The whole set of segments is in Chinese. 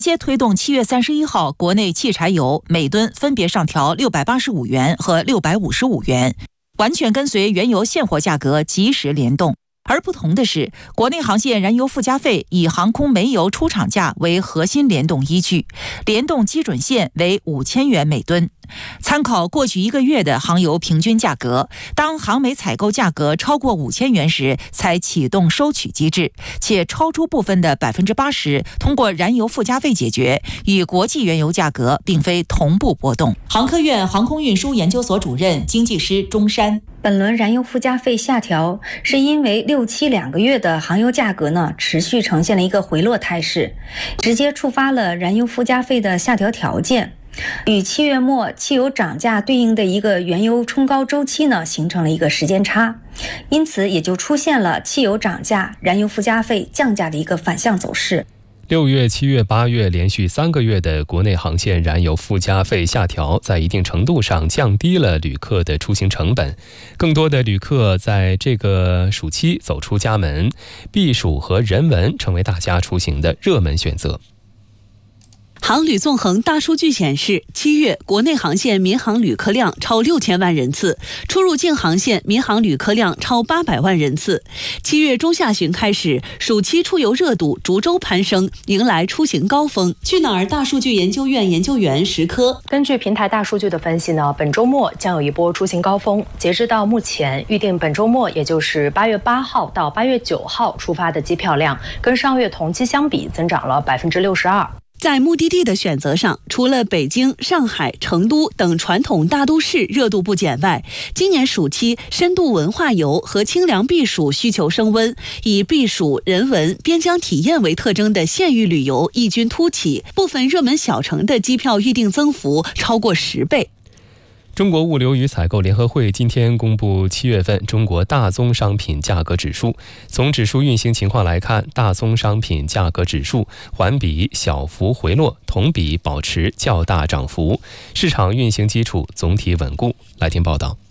接推动7月31号国内汽柴油每吨分别上调685元和655元，完全跟随原油现货价格及时联动。而不同的是，国内航线燃油附加费以航空煤油出厂价为核心联动依据，联动基准线为5000元每吨。参考过去1个月的航油平均价格，当航煤采购价格超过5000元时，才启动收取机制，且超出部分的80%通过燃油附加费解决，与国际原油价格并非同步波动。航科院航空运输研究所主任经济师钟山， 本轮燃油附加费下调，是因为6、7两个月的航油价格持续呈现了一个回落态势，直接触发了燃油附加费的下调条件，与7月末汽油涨价对应的一个原油冲高周期形成了一个时间差，因此也就出现了汽油涨价、燃油附加费降价的一个反向走势。 6月、7月、8月连续3个月的国内航线燃油附加费下调，在一定程度上降低了旅客的出行成本。更多的旅客在这个暑期走出家门，避暑和人文成为大家出行的热门选择。 航旅纵横大数据显示，7月国内航线民航旅客量超6000万人次，出入境航线民航旅客量超800万人次。7月中下旬开始，暑期出游热度逐周攀升，迎来出行高峰。去哪儿大数据研究院研究员石科， 根据平台大数据的分析本周末将有一波出行高峰。截至到目前，预定本周末，也就是8月8号到8月9号出发的机票量，跟上月同期相比增长了62%。 在目的地的选择上，除了北京、上海、成都等传统大都市热度不减外，今年暑期深度文化游和清凉避暑需求升温，以避暑、人文、边疆体验为特征的县域旅游异军突起，部分热门小城的机票预订增幅超过10倍。 中国物流与采购联合会今天公布7月份中国大宗商品价格指数。从指数运行情况来看，大宗商品价格指数环比小幅回落，同比保持较大涨幅，市场运行基础总体稳固。来听报道。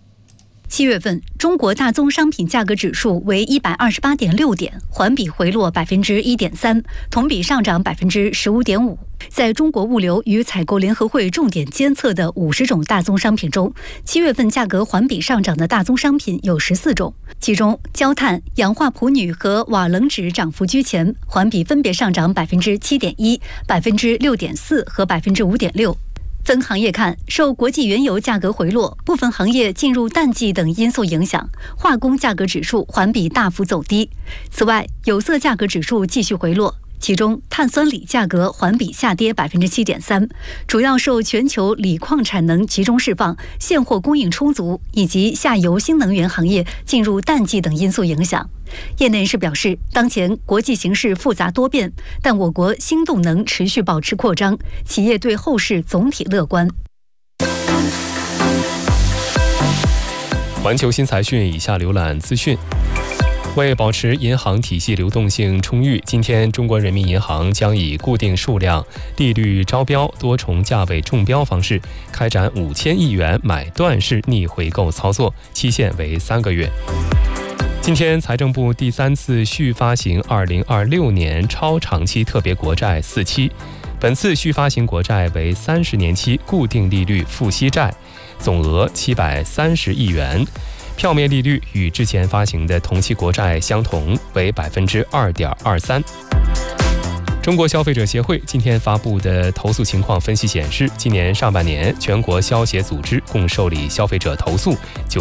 7月份，中国大宗商品价格指数为128.6点，环比回落1.3%，同比上涨15.5%。在中国物流与采购联合会重点监测的50种大宗商品中，7月份价格环比上涨的大宗商品有14种，其中焦炭、氧化钴铝和瓦楞纸涨幅居前，环比分别上涨7.1%、6.4%和5.6%。分行业看，受国际原油价格回落、部分行业进入淡季等因素影响，化工价格指数环比大幅走低。此外，有色价格指数继续回落，其中碳酸锂价格环比下跌7.3%，主要受全球锂矿产能集中释放、现货供应充足以及下游新能源行业进入淡季等因素影响。业内人士表示，当前国际形势复杂多变，但我国新动能持续保持扩张，企业对后市总体乐观。 环球新财讯，以下浏览资讯。为保持银行体系流动性充裕，今天中国人民银行将以固定数量、利率招标、多重价位中标方式开展5000亿元买断式逆回购操作，期限为3个月。今天，财政部第3次续发行2026年超长期特别国债4期，本次续发行国债为30年期固定利率付息债，总额730亿元，票面利率与之前发行的同期国债相同，为2.23%。中国消费者协会今天发布的投诉情况分析显示，今年上半年全国消协组织共受理消费者投诉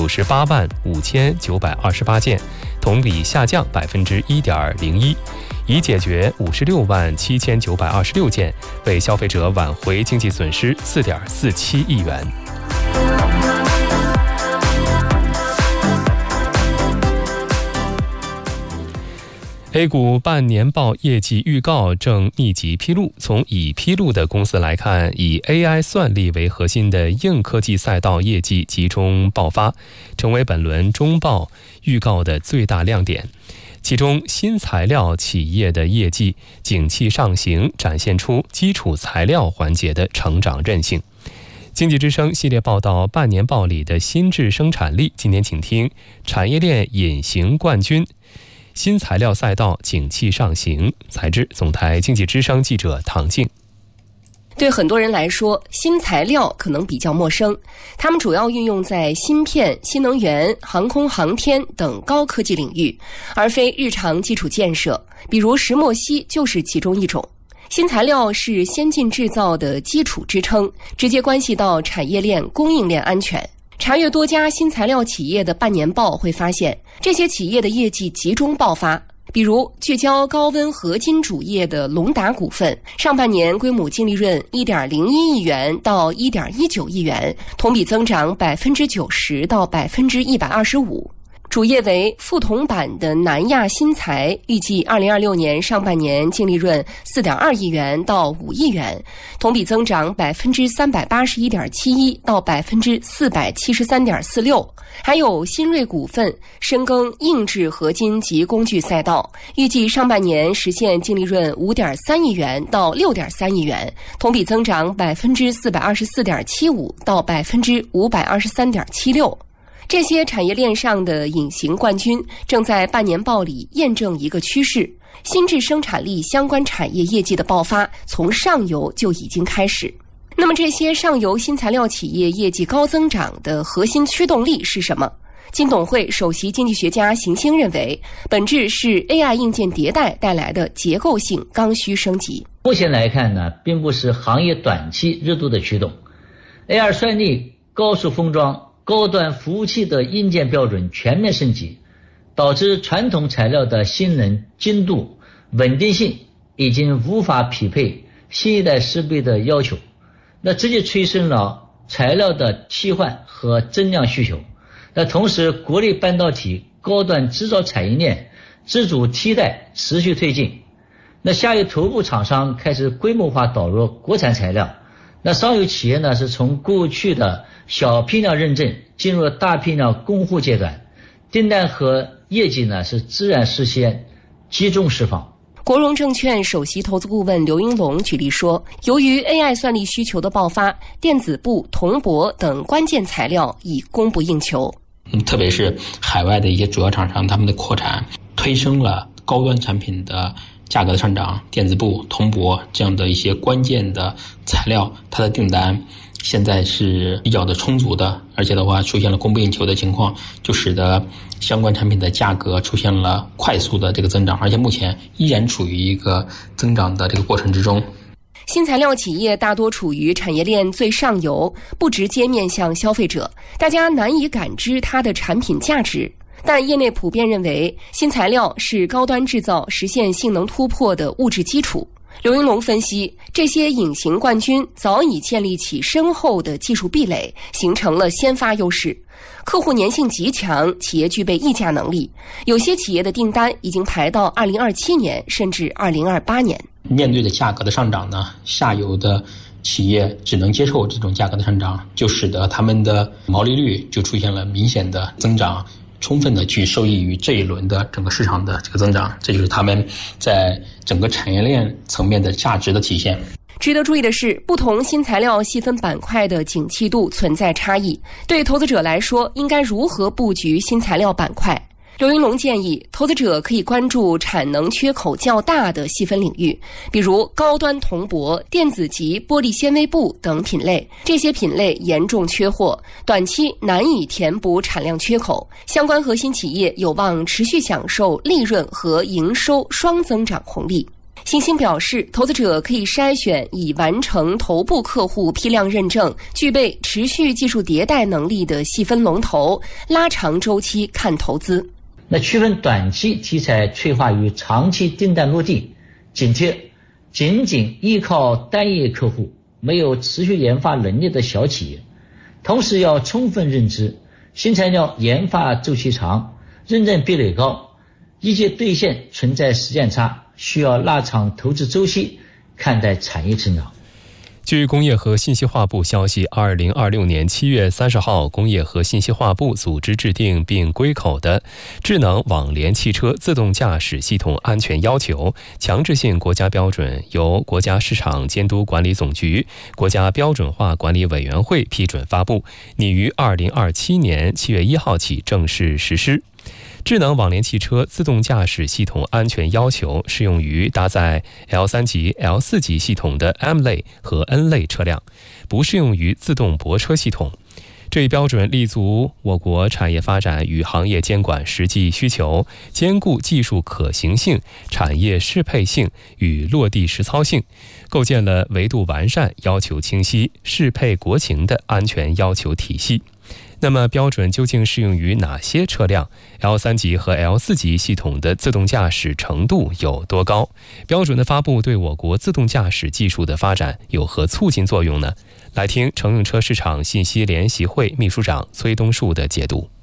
985928件，同比下降1.01%，已解决567926件，为消费者挽回经济损失4.47亿元。A 股半年报业绩预告正密集披露。从已披露的公司来看，以 AI 算力为核心的硬科技赛道业绩集中爆发，成为本轮中报预告的最大亮点。其中，新材料企业的业绩景气上行，展现出基础材料环节的成长韧性。经济之声系列报道半年报里的新质生产力，今天请听产业链隐形冠军。 新材料赛道景气上行。采制总台经济之声记者唐静。 对很多人来说，新材料可能比较陌生，它们主要运用在芯片、新能源、航空航天等高科技领域，而非日常基础建设，比如石墨烯就是其中一种。新材料是先进制造的基础支撑，直接关系到产业链、供应链安全。查阅多家新材料企业的半年报会发现，这些企业的业绩集中爆发。比如聚焦高温合金主业的龙达股份，上半年规模净利润1.01亿元到1.19亿元，同比增长90%到125%。主业为副铜板的南亚新材，预计2026年上半年净利润4.2亿元到5亿元，同比增长381.71%到473.46%。还有新锐股份深耕硬质合金及工具赛道，预计上半年实现净利润5.3亿元到6.3亿元，同比增长424.75%到523.76%。这些产业链上的隐形冠军正在半年报里验证一个趋势：新质生产力相关产业业绩的爆发从上游就已经开始。那么这些上游新材料企业业绩高增长的核心驱动力是什么？金董会首席经济学家邢星认为，本质是 AI 硬件迭代带来的结构性刚需升级。 目前来看呢，并不是行业短期热度的驱动。AI 算力、高速封装、高端服务器的硬件标准全面升级，导致传统材料的性能、精度、稳定性已经无法匹配新一代设备的要求，那直接催生了材料的替换和增量需求。那同时，国内半导体高端制造产业链自主替代持续推进，那下游头部厂商开始规模化导入国产材料，那上游企业呢是从过去的小批量认证进入了大批量供货阶段，订单和业绩呢是自然实现集中释放。 国融证券首席投资顾问刘英龙举例说，由于 AI 算力需求的爆发，电子布、铜箔等关键材料已供不应求。 特别是海外的一些主要厂商，他们的扩产推升了高端产品的价格的上涨，电子布、铜箔这样的一些关键的材料，它的订单现在是比较的充足的，而且的话出现了供不应求的情况，就使得相关产品的价格出现了快速的这个增长，而且目前依然处于一个增长的这个过程之中。 新材料企业大多处于产业链最上游，不直接面向消费者，大家难以感知它的产品价值。但业内普遍认为，新材料是高端制造实现性能突破的物质基础。刘英龙分析，这些隐形冠军早已建立起深厚的技术壁垒，形成了先发优势。客户粘性极强，企业具备议价能力。有些企业的订单已经排到2027年，甚至2028年。 面对着价格的上涨呢，下游的企业只能接受这种价格的上涨，就使得他们的毛利率就出现了明显的增长，充分的去受益于这一轮的整个市场的这个增长，这就是他们在整个产业链层面的价值的体现。 值得注意的是，不同新材料细分板块的景气度存在差异，对投资者来说，应该如何布局新材料板块？刘英龙建议，投资者可以关注产能缺口较大的细分领域，比如高端铜箔、电子级玻璃纤维布等品类，这些品类严重缺货，短期难以填补产量缺口，相关核心企业有望持续享受利润和营收双增长红利。星星表示，投资者可以筛选已完成头部客户批量认证、具备持续技术迭代能力的细分龙头，拉长周期看投资。 那区分短期题材催化与长期订单落地，紧贴仅仅依靠单一客户没有持续研发能力的小企业。同时要充分认知新材料研发周期长，认证壁垒高，业绩兑现存在时间差，需要拉长投资周期看待产业成长。 据工业和信息化部消息，2026年7月30号，工业和信息化部组织制定并归口的《智能网联汽车自动驾驶系统安全要求》强制性国家标准，由国家市场监督管理总局、国家标准化管理委员会批准发布，拟于2027年7月1号起正式实施。 智能网联汽车自动驾驶系统安全要求适用于搭载 L3级、L4级系统的 M 类和 N 类车辆，不适用于自动泊车系统。这一标准立足我国产业发展与行业监管实际需求，兼顾技术可行性、产业适配性与落地实操性，构建了维度完善、要求清晰、适配国情的安全要求体系。那么标准究竟适用于哪些车辆？ L3级和 L4级系统的自动驾驶程度有多高？标准的发布对我国自动驾驶技术的发展有何促进作用呢？来听乘用车市场信息联席会秘书长崔东树的解读。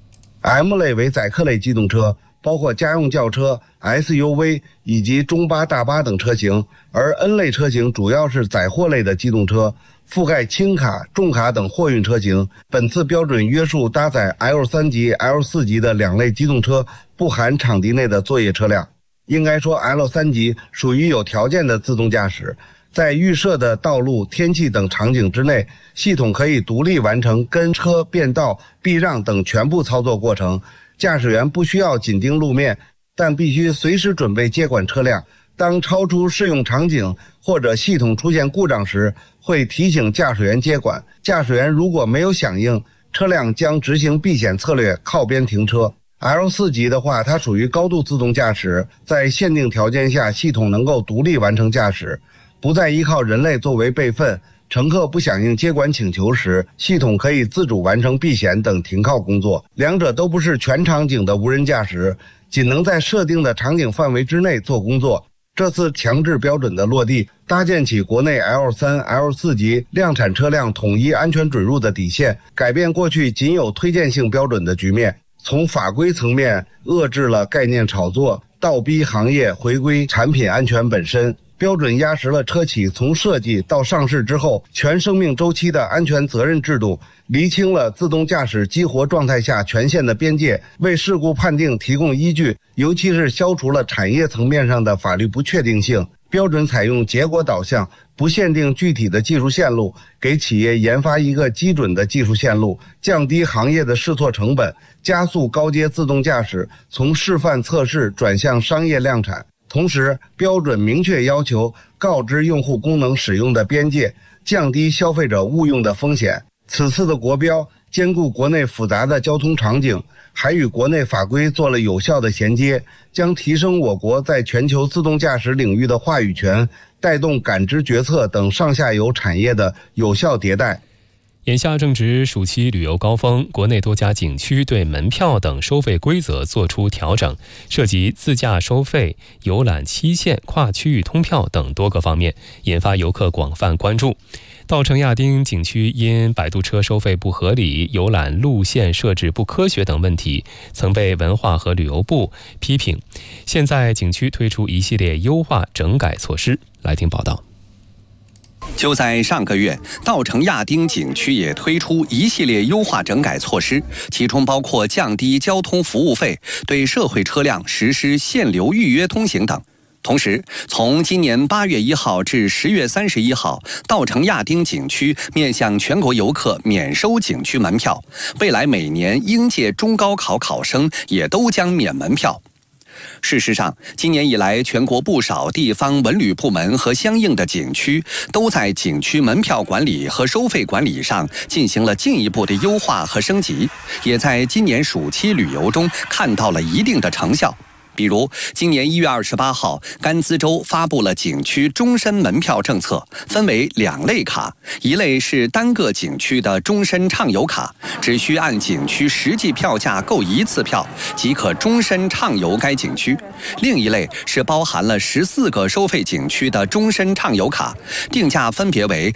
M 类为载客类机动车，包括家用轿车、SUV 以及中巴、大巴等车型，而 N 类车型主要是载货类的机动车，覆盖轻卡、重卡等货运车型。本次标准约束搭载 L3级、L4级的两类机动车，不含场地内的作业车辆。应该说 L3级属于有条件的自动驾驶，在预设的道路、天气等场景之内，系统可以独立完成跟车、变道、避让等全部操作过程。驾驶员不需要紧盯路面，但必须随时准备接管车辆。当超出适用场景或者系统出现故障时，会提醒驾驶员接管。驾驶员如果没有响应，车辆将执行避险策略，靠边停车。L4级的话，它属于高度自动驾驶，在限定条件下，系统能够独立完成驾驶，不再依靠人类作为备份。乘客不响应接管请求时，系统可以自主完成避险等停靠工作。两者都不是全场景的无人驾驶，仅能在设定的场景范围之内做工作。这次强制标准的落地，搭建起国内 L3、L4级量产车辆统一安全准入的底线，改变过去仅有推荐性标准的局面。从法规层面遏制了概念炒作，倒逼行业回归产品安全本身。标准压实了车企从设计到上市之后全生命周期的安全责任制度，厘清了自动驾驶激活状态下权限的边界，为事故判定提供依据，尤其是消除了产业层面上的法律不确定性。标准采用结果导向，不限定具体的技术线路，给企业研发一个基准的技术线路，降低行业的试错成本，加速高阶自动驾驶从示范测试转向商业量产。同时，标准明确要求告知用户功能使用的边界，降低消费者误用的风险。此次的国标兼顾国内复杂的交通场景，还与国内法规做了有效的衔接，将提升我国在全球自动驾驶领域的话语权，带动感知决策等上下游产业的有效迭代。 眼下正值暑期旅游高峰，国内多家景区对门票等收费规则作出调整，涉及自驾收费、游览期限、跨区域通票等多个方面，引发游客广泛关注。稻城亚丁景区因摆渡车收费不合理、游览路线设置不科学等问题，曾被文化和旅游部批评。现在景区推出一系列优化整改措施，来听报道。 就在上个月，稻城亚丁景区也推出一系列优化整改措施，其中包括降低交通服务费、对社会车辆实施限流预约通行等。同时，从今年8月1号至10月31号，稻城亚丁景区面向全国游客免收景区门票，未来每年应届中高考考生也都将免门票。事实上，今年以来，全国不少地方文旅部门和相应的景区都在景区门票管理和收费管理上进行了进一步的优化和升级，也在今年暑期旅游中看到了一定的成效。比如，今年1月28号，甘孜州发布了景区终身门票政策，分为2类卡，一类是单个景区的终身畅游卡，只需按景区实际票价购1次票，即可终身畅游该景区；另一类是包含了14个收费景区的终身畅游卡，定价分别为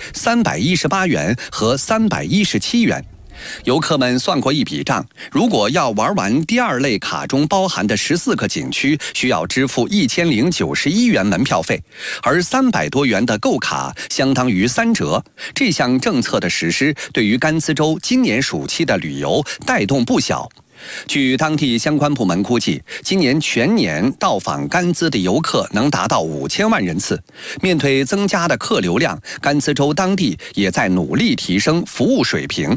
318元和317元。游客们算过一笔账，如果要玩完第2类卡中包含的14个景区，需要支付1091元门票费，而300多元的购卡相当于3折。这项政策的实施，对于甘孜州今年暑期的旅游带动不小。据当地相关部门估计，今年全年到访甘孜的游客能达到5000万人次。面对增加的客流量，甘孜州当地也在努力提升服务水平。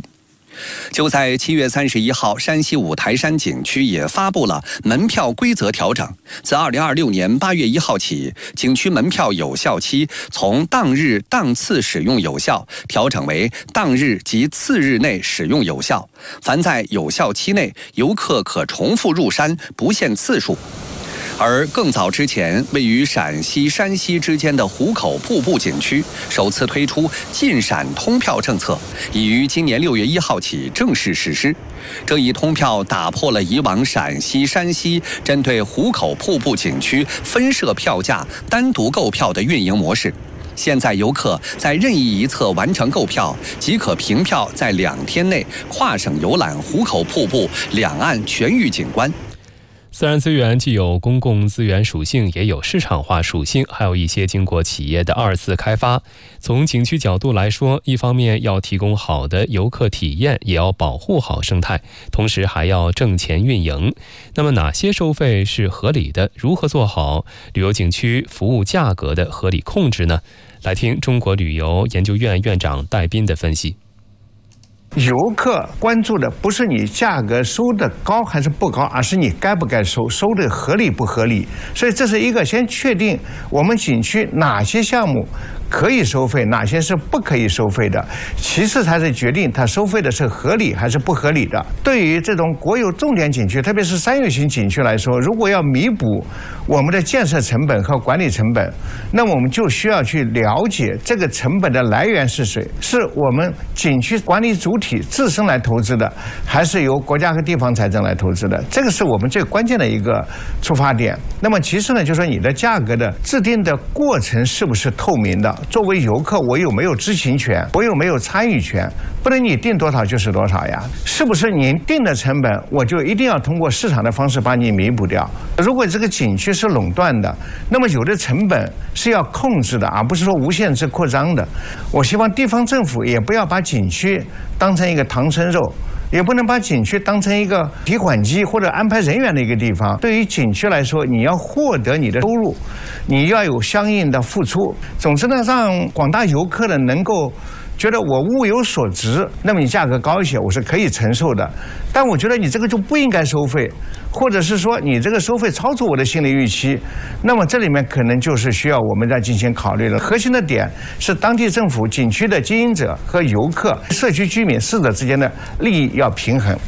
就在7月31号，山西五台山景区也发布了门票规则调整。自2026年8月1号起，景区门票有效期从当日当次使用有效调整为当日及次日内使用有效。凡在有效期内，游客可重复入山，不限次数。而更早之前，位于陕西、山西之间的壶口瀑布景区首次推出进陕通票政策，已于今年6月1号起正式实施。这一通票打破了以往陕西、山西针对壶口瀑布景区分设票价、单独购票的运营模式。现在游客在任意一侧完成购票，即可凭票在2天内跨省游览壶口瀑布两岸全域景观。 自然资源既有公共资源属性，也有市场化属性，还有一些经过企业的2次开发。从景区角度来说，一方面要提供好的游客体验，也要保护好生态，同时还要挣钱运营。那么哪些收费是合理的？如何做好旅游景区服务价格的合理控制呢？来听中国旅游研究院院长戴斌的分析。 游客关注的不是你价格收的高还是不高，而是你该不该收，收的合理不合理。所以这是一个先确定我们景区哪些项目可以收费，哪些是不可以收费的，其次才是决定它收费的是合理还是不合理的。对于这种国有重点景区，特别是商业型景区来说，如果要弥补我们的建设成本和管理成本，那么我们就需要去了解这个成本的来源是谁，是我们景区管理主体自身来投资的，还是由国家和地方财政来投资的，这个是我们最关键的一个出发点。那么其次呢，就是说你的价格的制定的过程是不是透明的，作为游客我有没有知情权，我有没有参与权，不能你定多少就是多少呀，是不是您定的成本我就一定要通过市场的方式把你弥补掉。如果这个景区是垄断的，那么有的成本是要控制的，而不是说无限制扩张的。我希望地方政府也不要把景区当成一个唐僧肉，也不能把景区当成一个提款机或者安排人员的一个地方。对于景区来说，你要获得你的收入，你要有相应的付出。总之呢，让广大游客呢能够觉得我物有所值，那么你价格高一些我是可以承受的。但我觉得你这个就不应该收费，或者是说你这个收费超出我的心理预期，那么这里面可能就是需要我们再进行考虑的。核心的点是当地政府、景区的经营者和游客、社区居民四者之间的利益要平衡。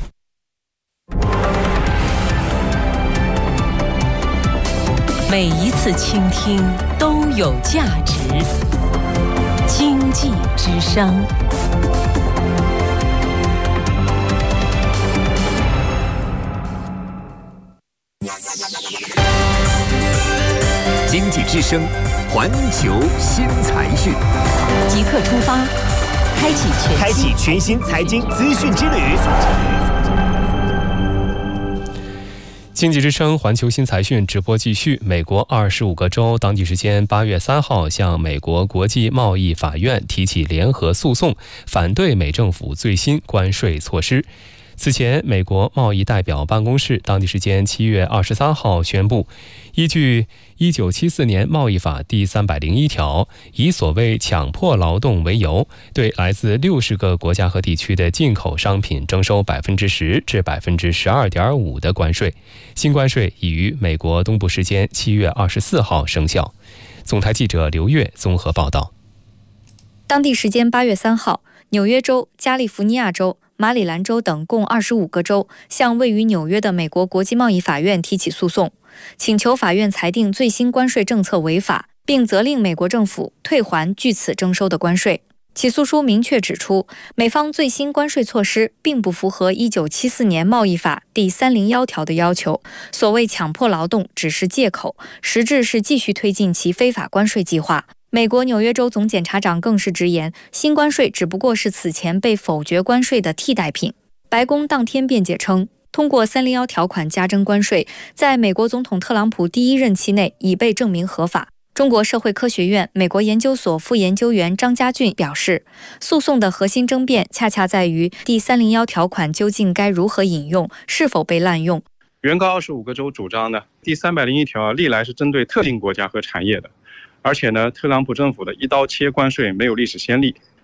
每一次倾听都有价值。经济之声。 经济之声，环球新财讯， 即刻出发，开启全新财经资讯之旅。 经济之声环球新财讯直播继续。美国25个州当地时间8月3号向美国国际贸易法院提起联合诉讼，反对美政府最新关税措施。此前，美国贸易代表办公室当地时间7月23号宣布，依据1974年贸易法第301条，以所谓强迫劳动为由，对来自60个国家和地区的进口商品征收10%至12.5%的关税。新关税已于美国东部时间7月24号生效。总台记者刘月综合报道。 当地时间8月3号，纽约州、加利福尼亚州、马里兰州等共25个州向位于纽约的美国国际贸易法院提起诉讼，请求法院裁定最新关税政策违法，并责令美国政府退还据此征收的关税。起诉书明确指出，美方最新关税措施并不符合1974年贸易法第301条的要求，所谓强迫劳动只是借口，实质是继续推进其非法关税计划。美国纽约州总检察长更是直言，新关税只不过是此前被否决关税的替代品。白宫当天辩解称，通过301条款加征关税，在美国总统特朗普第1任期内已被证明合法。中国社会科学院美国研究所副研究员张家俊表示，诉讼的核心争辩恰恰在于第301条款究竟该如何引用，是否被滥用。 原告25个州主张呢，第301条历来是针对特定国家和产业的，而且呢，特朗普政府的一刀切关税没有历史先例。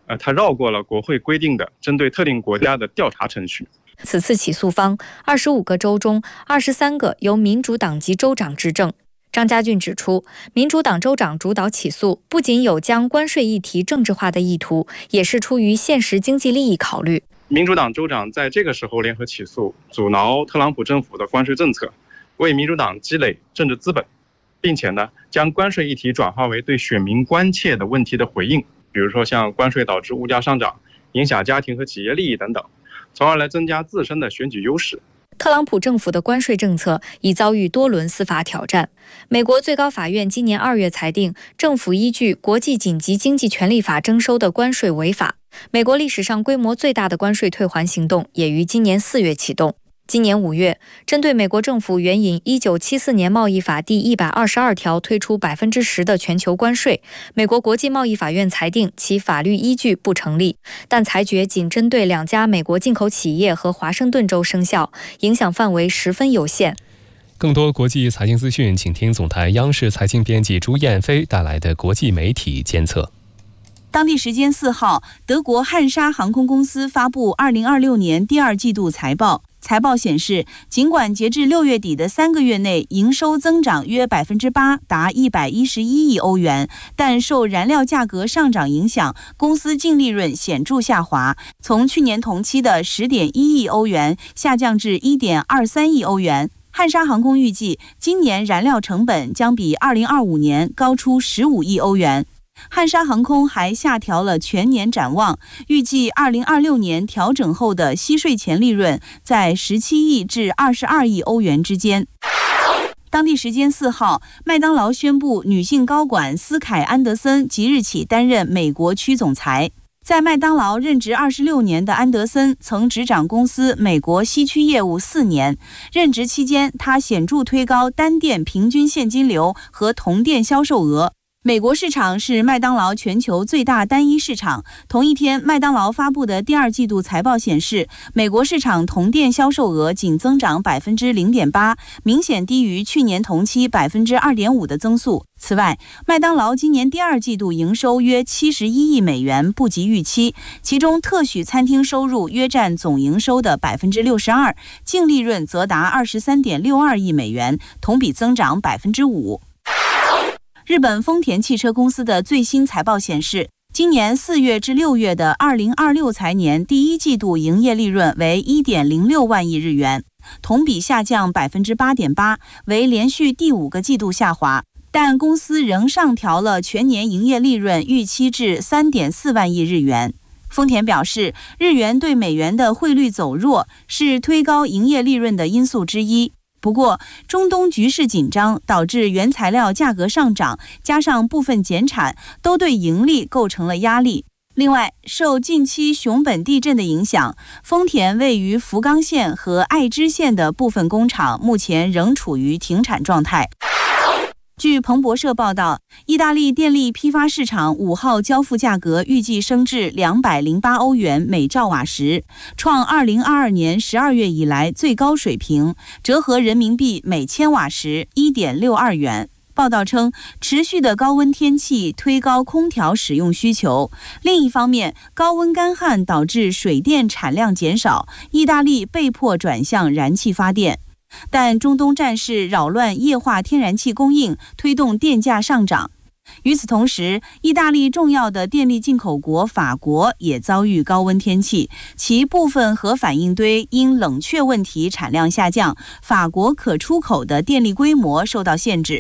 它绕过了国会规定的针对特定国家的调查程序。 此次起诉方25个州中23个由民主党籍州长执政。张家俊指出，民主党州长主导起诉，不仅有将关税议题政治化的意图，也是出于现实经济利益考虑。 民主党州长在这个时候联合起诉，阻挠特朗普政府的关税政策，为民主党积累政治资本，并且呢，将关税议题转化为对选民关切的问题的回应，比如说像关税导致物价上涨，影响家庭和企业利益等等，从而来增加自身的选举优势。 特朗普政府的关税政策已遭遇多轮司法挑战。美国最高法院今年2月裁定，政府依据国际紧急经济权利法征收的关税违法。美国历史上规模最大的关税退还行动也于今年4月启动。今年5月，针对美国政府援引1974年贸易法第122条推出10%的全球关税，美国国际贸易法院裁定其法律依据不成立，但裁决仅针对2家美国进口企业和华盛顿州生效，影响范围十分有限。 更多国际财经资讯，请听总台央视财经编辑朱燕飞带来的国际媒体监测。 当地时间4号，德国汉莎航空公司发布2026年第2季度财报。财报显示，尽管截至6月底的3个月内营收增长约 8%， 达111亿欧元，但受燃料价格上涨影响，公司净利润显著下滑，从去年同期的 10.1 亿欧元下降至 1.23 亿欧元。汉莎航空预计，今年燃料成本将比2025年高出15亿欧元。汉莎航空还下调了全年展望，预计2026年调整后的息税前利润在17亿至22亿欧元之间。当地时间4号，麦当劳宣布女性高管斯凯·安德森即日起担任美国区总裁。在麦当劳任职26年的安德森曾执掌公司美国西区业务4年，任职期间他显著推高单店平均现金流和同店销售额。美国市场是麦当劳全球最大单一市场。同一天，麦当劳发布的第2季度财报显示，美国市场同店销售额仅增长 0.8%， 明显低于去年同期 2.5% 的增速。此外，麦当劳今年第2季度营收约71亿美元，不及预期，其中特许餐厅收入约占总营收的 62%， 净利润则达 23.62 亿美元，同比增长 5%。日本丰田汽车公司的最新财报显示，今年4月至6月的2026财年第1季度营业利润为 1.06 万亿日元，同比下降 8.8%， 为连续第5个季度下滑，但公司仍上调了全年营业利润预期至 3.4 万亿日元。丰田表示，日元对美元的汇率走弱是推高营业利润的因素之一。不过，中东局势紧张导致原材料价格上涨，加上部分减产，都对盈利构成了压力。另外，受近期熊本地震的影响，丰田位于福冈县和爱知县的部分工厂目前仍处于停产状态。据彭博社报道，意大利电力批发市场5号交付价格预计升至208欧元每兆瓦时，创2022年12月以来最高水平，折合人民币每千瓦时 1.62 元。报道称，持续的高温天气推高空调使用需求。另一方面，高温干旱导致水电产量减少，意大利被迫转向燃气发电。但中东战事扰乱液化天然气供应，推动电价上涨。与此同时，意大利重要的电力进口国法国也遭遇高温天气，其部分核反应堆因冷却问题产量下降，法国可出口的电力规模受到限制。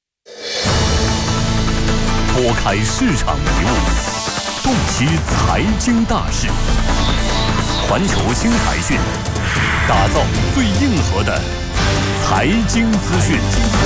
拨开市场迷雾，洞悉财经大事，环球新财讯，打造最硬核的财经资讯。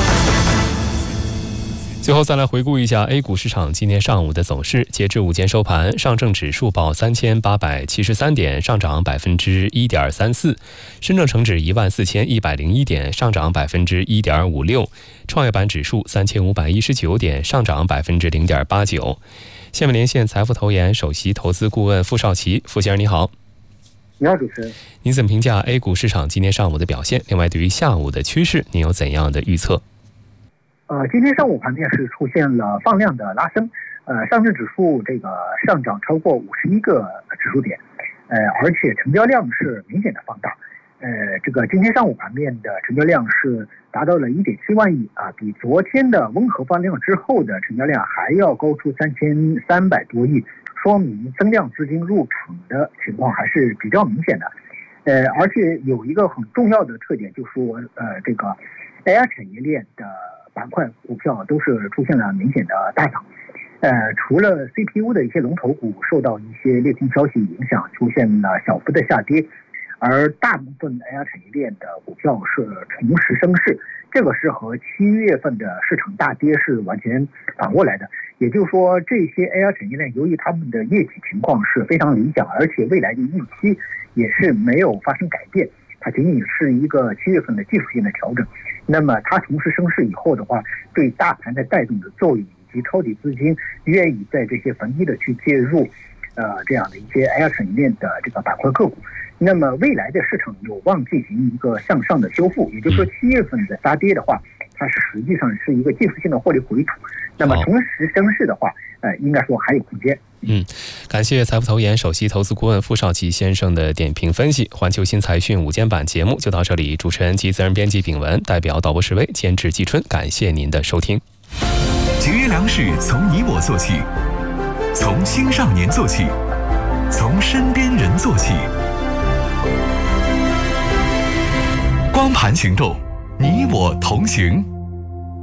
最后再来回顾一下 A 股市场今天上午的走势。截至午间收盘，上证指数报3873点，上涨 1.34%； 深圳成指14101点，上涨 1.56%； 创业板指数3519点，上涨 0.89%。下面连线财富投研首席投资顾问傅少奇。傅先生你好。 你好，主持人。 您怎么评价 A 股市场今天上午的表现？另外，对于下午的趋势，您有怎样的预测？ 今天上午盘面是出现了放量的拉升， 上证指数这个上涨超过51个指数点，而且成交量是明显的放大。这个今天上午盘面的成交量是达到了1.7万亿啊，比昨天的温和放量之后的成交量还要高出3300多亿，说明增量资金入场的情况还是比较明显的。而且有一个很重要的特点，就是说这个 AI 产业链的板块股票都是出现了明显的大涨。除了 CPU 的一些龙头股受到一些利空消息影响，出现了小幅的下跌，而大部分 AI 产业链的股票是同时升势，这个是和7月份的市场大跌是完全反过来的。也就是说，这些 AI 产业链由于他们的业绩情况是非常理想，而且未来的预期也是没有发生改变，它仅仅是一个7月份的技术性的调整。那么它同时升势以后的话，对大盘的带动的作用，以及抄底资金愿意在这些逢低的去介入这样的一些 AI 产业链的这个板块个股，那么未来的市场有望进行一个向上的修复。也就是说7月份的杀跌的话，它实际上是一个技术性的获利回吐，那么同时升势的话应该说还有空间。 感谢财富投研首席投资顾问傅少奇先生的点评分析。环球新财讯午间版节目就到这里，主持人及责任编辑秉文，代表导播石卫，监制季春，感谢您的收听。 节约粮食从你我做起，从青少年做起，从身边人做起。光盘行动，你我同行。